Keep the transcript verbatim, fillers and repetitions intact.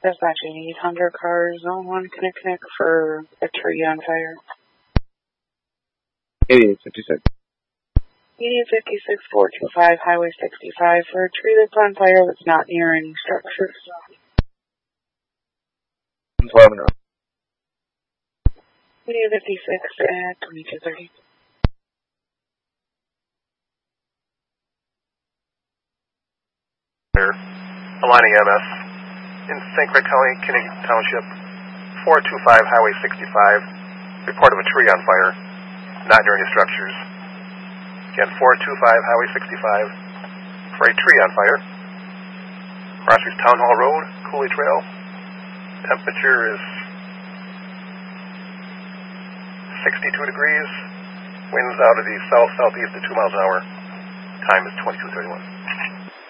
Dispatch eight hundred cars, zone one, connect, connect for a tree on fire. eighty-eight fifty-six. eighty-eight fifty-six, four two five, Highway sixty-five for a tree that's on fire that's not near any structures. twelve and eighty-eight fifty-six at twenty-two thirty. Alani M S in Saint Croix County, Kennington Township, four two five Highway sixty-five, report of a tree on fire, not near any structures. Again, four two five Highway sixty-five, for a tree on fire. Crossings Town Hall Road, Cooley Trail. Temperature is sixty-two degrees. Winds out of the south-southeast at two miles an hour. Time is twenty-two thirty-one.